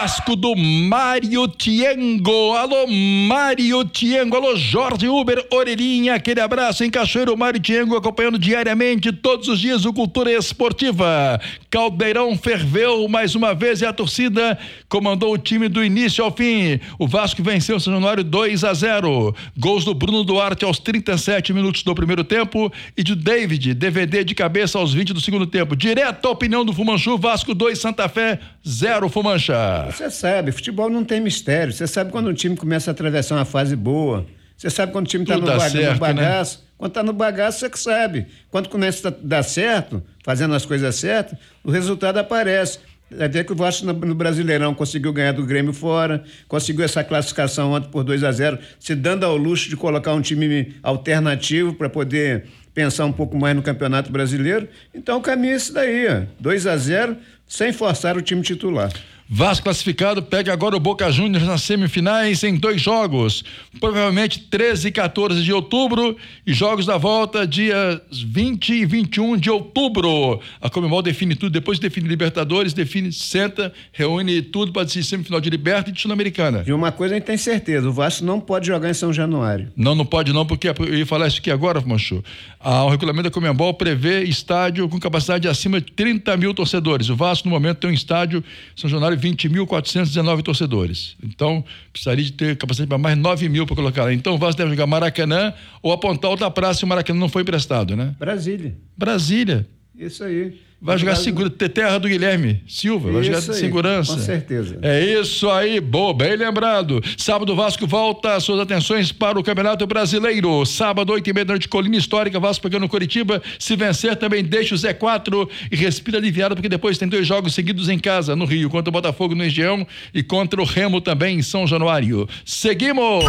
Vasco do Mário Tiengo. Alô, Mário Tiengo. Alô, Jorge Uber Orelhinha. Aquele abraço em Cachoeiro. Mário Tiengo acompanhando diariamente, todos os dias, o Cultura Esportiva. Caldeirão ferveu mais uma vez e a torcida comandou o time do início ao fim. O Vasco venceu o São Januário 2-0. Gols do Bruno Duarte aos 37 minutos do primeiro tempo e de David, DVD de cabeça aos 20 do segundo tempo. Direto à opinião do Fumanchu, Vasco 2, Santa Fé 0, Fumancha. Você sabe, futebol não tem mistério. Você sabe quando um time começa a atravessar uma fase boa. Você sabe quando o time está no bagaço. Né? Quando está no bagaço, você que sabe. Quando começa a dar certo, fazendo as coisas certas, o resultado aparece. Até que o Vasco no Brasileirão conseguiu ganhar do Grêmio fora, conseguiu essa classificação ontem por 2-0, se dando ao luxo de colocar um time alternativo para poder pensar um pouco mais no Campeonato Brasileiro. Então o caminho é esse daí, 2-0, sem forçar o time titular. Vasco classificado, pega agora o Boca Juniors nas semifinais em 2 jogos, provavelmente 13 e 14 de outubro, e jogos da volta dias 20 e 21 de outubro. A Conmebol define tudo, depois define Libertadores, senta, reúne tudo para decidir semifinal de Liberta e de Sul-Americana. De uma coisa a gente tem certeza, o Vasco não pode jogar em São Januário. Não pode não, porque eu ia falar isso aqui agora, Manchu. O regulamento da Conmebol prevê estádio com capacidade acima de 30 mil torcedores. O Vasco, no momento, tem um estádio São Januário 20.419 torcedores. Então, precisaria de ter capacidade para mais 9 mil para colocar lá. Então, o Vasco deve jogar Maracanã ou apontar outra praça se o Maracanã não foi emprestado, né? Brasília. Isso aí. Vai jogar terra do Guilherme Silva, vai jogar de segurança. Com certeza. É isso aí, boa, bem lembrado. Sábado, Vasco volta suas atenções para o Campeonato Brasileiro. Sábado, 8h30 da noite, Colina Histórica, Vasco pegando Coritiba. Se vencer, também deixa o Z4 e respira aliviado, porque depois tem 2 jogos seguidos em casa, no Rio, contra o Botafogo no Engenhão e contra o Remo também em São Januário. Seguimos!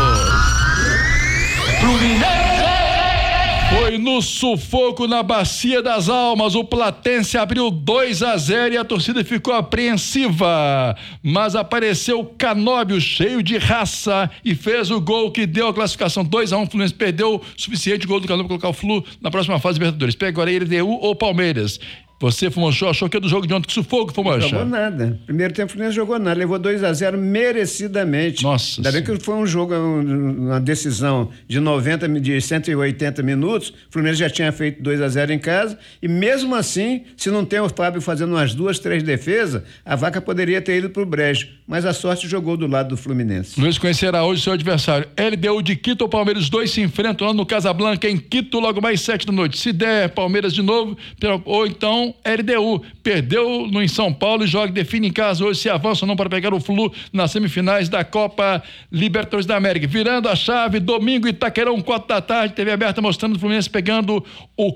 Foi no sufoco na Bacia das Almas, o Platense abriu 2-0 e a torcida ficou apreensiva, mas apareceu o Canóbio cheio de raça e fez o gol que deu a classificação 2-1. O Fluminense perdeu o suficiente gol do Canóbio para colocar o Flu na próxima fase de Libertadores. Pega agora LDU ou Palmeiras. Você, Fumanchu, achou que é do jogo de ontem? Que sufoco, Fumanchu? Não jogou nada. Primeiro tempo o Fluminense jogou nada. Levou 2-0 merecidamente. Nossa. Ainda bem que foi um jogo, uma decisão de 180 minutos. O Fluminense já tinha feito 2-0 em casa. E mesmo assim, se não tem o Fábio fazendo umas 2, 3 defesas, a vaca poderia ter ido pro brejo. Mas a sorte jogou do lado do Fluminense. Luiz conhecerá hoje seu adversário. LDU de Quito ou Palmeiras, os dois se enfrentam lá no Casablanca, em Quito, logo mais 7 da noite. Se der Palmeiras de novo, ou então LDU. Perdeu em São Paulo e joga, define em casa hoje se avança ou não para pegar o Flu nas semifinais da Copa Libertadores da América. Virando a chave, domingo, Itaquerão, 4 da tarde, TV aberta mostrando o Fluminense pegando o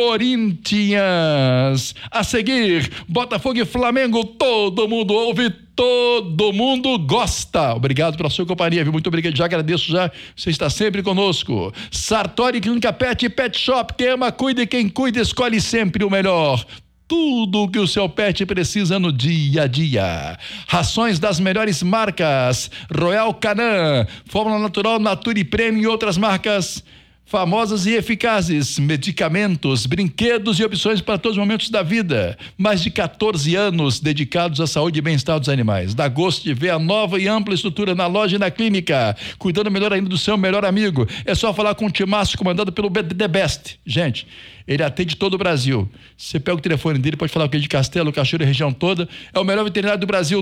Corinthians. A seguir, Botafogo e Flamengo, todo mundo ouve, todo mundo gosta. Obrigado pela sua companhia, viu? Muito obrigado, já agradeço já, você está sempre conosco. Sartori Clínica Pet e Pet Shop, quem ama, cuida e quem cuida escolhe sempre o melhor. Tudo o que o seu pet precisa no dia a dia. Rações das melhores marcas, Royal Canin, Fórmula Natural, Nature Premium e outras marcas famosas e eficazes, medicamentos, brinquedos e opções para todos os momentos da vida. Mais de 14 anos dedicados à saúde e bem-estar dos animais. Dá gosto de ver a nova e ampla estrutura na loja e na clínica, cuidando melhor ainda do seu melhor amigo. É só falar com o timaço comandado pelo The Best. Gente, ele atende todo o Brasil. Você pega o telefone dele, pode falar com ele de Castelo, Cachoeira, região toda. É o melhor veterinário do Brasil,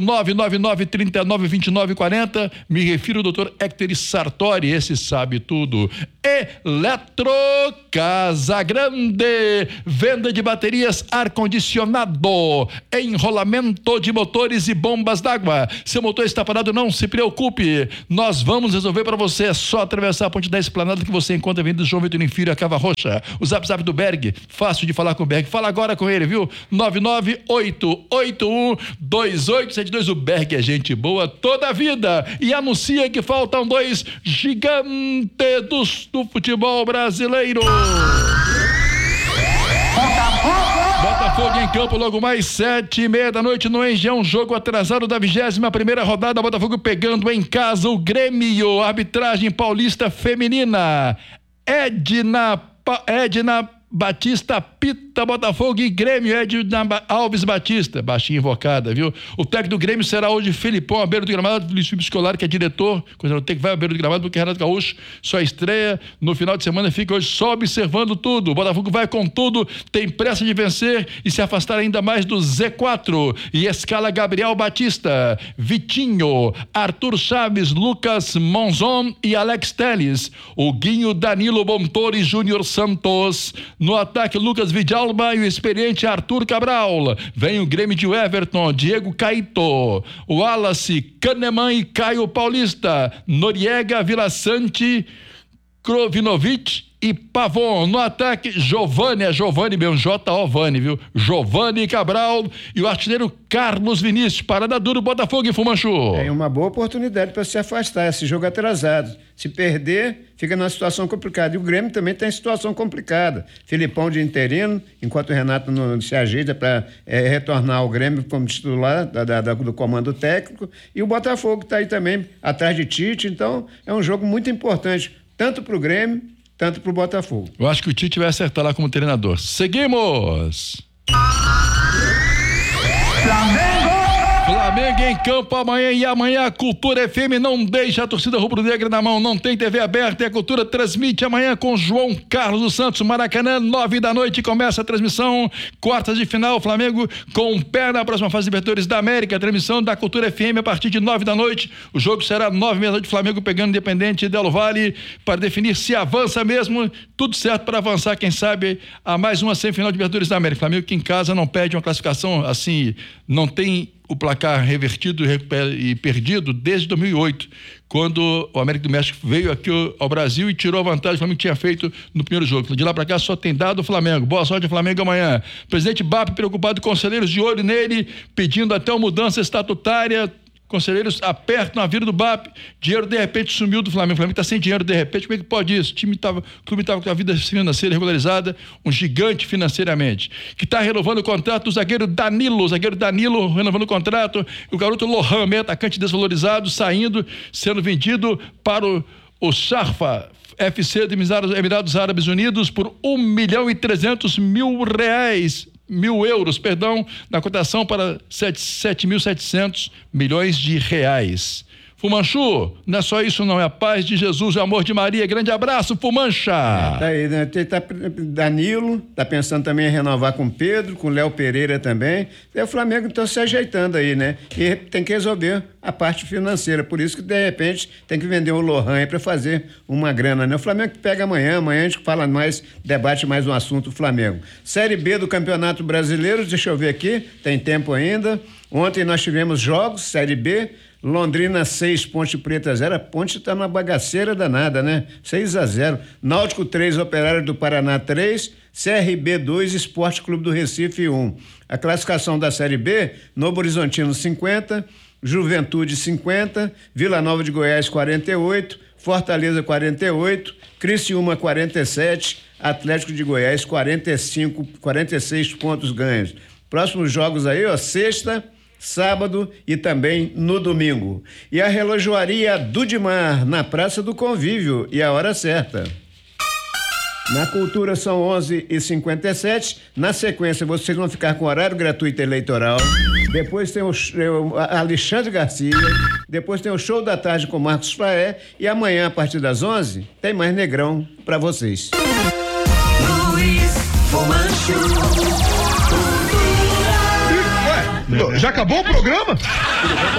999-39-29-40. Me refiro ao doutor Héctor Sartori, esse sabe tudo. Eletro Casagrande, venda de baterias, ar-condicionado, enrolamento de motores e bombas d'água. Seu motor está parado, não se preocupe. Nós vamos resolver para você. É só atravessar a ponte da Esplanada que você encontra a Avenida João Vitorino Filho, a Cava Roxa. O zap do Berg, fácil de falar com o Berg. Fala agora com ele, viu? 998812872. O Berg é gente boa toda a vida e anuncia que faltam 2 gigantes do futebol brasileiro. Botafogo em campo logo mais 7h30 da noite no Engenhão, jogo atrasado da 21ª rodada, Botafogo pegando em casa o Grêmio, arbitragem paulista feminina, Edna Batista apita Botafogo e Grêmio, Ed Alves Batista, baixinha invocada, viu? O técnico do Grêmio será hoje Felipão, à beira do gramado, Luiz Felipe Scolari, que é diretor, quando tem que vai à beira do gramado, porque Renato Gaúcho só estreia no final de semana, fica hoje só observando tudo. O Botafogo vai com tudo, tem pressa de vencer e se afastar ainda mais do Z4, e escala Gabriel Batista, Vitinho, Arthur Chaves, Lucas Monzon e Alex Telles, o Guinho, Danilo Bontoro e Júnior Santos. No ataque, Lucas Vidalba e o experiente Arthur Cabral. Vem o Grêmio de Everton, Diego Caito, o Wallace, Kahneman e Caio Paulista, Noriega, Vila Sante, Krovinovic e Pavon. No ataque, Giovani mesmo, J-O-Vani, viu? Giovani Cabral e o artilheiro Carlos Vinícius. Parada dura, Botafogo e Fumanchu. Tem uma boa oportunidade para se afastar, esse jogo atrasado. Se perder, fica numa situação complicada. E o Grêmio também está em situação complicada. Filipão de interino, enquanto o Renato não se ajeita para retornar ao Grêmio como titular do comando técnico. E o Botafogo está aí também, atrás de Tite. Então, é um jogo muito importante, tanto para o Grêmio, tanto para o Botafogo. Eu acho que o Tite vai acertar lá como treinador. Seguimos! Flamengo em campo amanhã, e amanhã a Cultura FM não deixa a torcida rubro-negra na mão, não tem TV aberta e a Cultura transmite amanhã com João Carlos dos Santos, Maracanã, 9h começa a transmissão, quartas de final, Flamengo com o pé na próxima fase de Libertadores da América, a transmissão da Cultura FM a partir de 9h, o jogo será 9h30, Flamengo pegando Independente Del Valle para definir se avança mesmo, tudo certo para avançar, quem sabe, a mais uma semifinal de Libertadores da América. Flamengo que em casa não perde uma classificação assim, não tem o placar revertido e perdido desde 2008, quando o América do México veio aqui ao Brasil e tirou a vantagem que o Flamengo tinha feito no primeiro jogo. De lá para cá só tem dado o Flamengo. Boa sorte ao Flamengo amanhã. Presidente BAP preocupado, conselheiros de olho nele, pedindo até uma mudança estatutária. Conselheiros apertam a vida do BAP, dinheiro de repente sumiu do Flamengo. O Flamengo está sem dinheiro de repente, como é que pode isso? O clube estava com a vida financeira regularizada, um gigante financeiramente, que está renovando o contrato do zagueiro Danilo renovando o contrato, o garoto Lohan, meio atacante desvalorizado, sendo vendido para o Sharfa FC de Emirados Árabes Unidos por €1.300.000, na cotação para 7.700 milhões de reais. Fumanchu, não é só isso não, é a paz de Jesus, o amor de Maria. Grande abraço, Fumancha. Tá aí, né? Danilo, tá pensando também em renovar com Pedro, com Léo Pereira também. E o Flamengo está se ajeitando aí, né? E tem que resolver a parte financeira, por isso que de repente tem que vender o Lohan aí para fazer uma grana, né? O Flamengo pega amanhã a gente fala mais, debate mais um assunto do Flamengo. Série B do Campeonato Brasileiro, deixa eu ver aqui, tem tempo ainda. Ontem nós tivemos jogos, Série B, Londrina 6, Ponte Preta 0. A Ponte está numa bagaceira danada, né? 6-0. Náutico 3, Operário do Paraná 3, CRB 2, Esporte Clube do Recife 1. A classificação da Série B, Novo Horizontino 50, Juventude 50, Vila Nova de Goiás 48, Fortaleza 48, Criciúma 47, Atlético de Goiás 46 pontos ganhos. Próximos jogos aí, ó, sexta, sábado e também no domingo. E a relojoaria Dudimar, na Praça do Convívio, e a hora certa. Na Cultura são 11h57. Na sequência, vocês vão ficar com horário gratuito eleitoral. Depois tem o Alexandre Garcia. Depois tem o Show da Tarde com Marcos Faé. E amanhã, a partir das 11h, tem mais Negrão para vocês. Luiz Fumanchu. Já acabou o programa?